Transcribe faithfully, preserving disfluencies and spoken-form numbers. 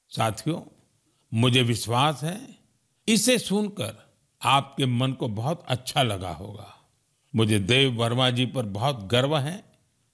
साथियों, मुझे विश्वास है इसे सुनकर आपके मन को बहुत अच्छा लगा होगा। मुझे देव वर्मा जी पर बहुत गर्व है